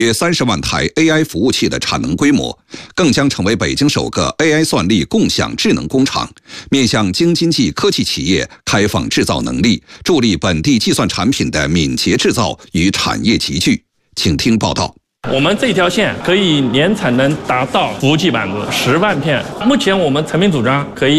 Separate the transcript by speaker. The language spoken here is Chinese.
Speaker 1: 约30万台 AI 服务器的产能规模，更将成为北京首个 AI 算力共享智能工厂，面向京津冀科技企业开放制造能力，助力本地计算产品的敏捷制造与产业集聚。请听报道。
Speaker 2: 我们这条线可以年产能达到服务器板子10万片，目前我们成品组装可以